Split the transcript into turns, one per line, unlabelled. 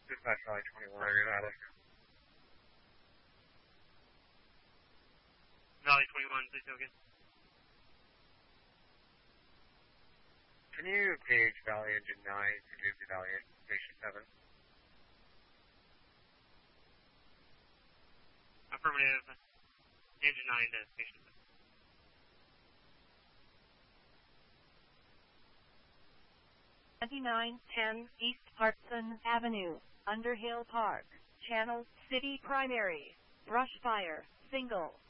Dispatch Valley 21, are you out?
Valley 21, please go again.
Can you page Valley Engine 9 to Doozy Valley Station 7?
Affirmative. Engine 9 to Station 7.
2910 East Hartson Avenue, Underhill Park, Channel City Primary, brush fire, single.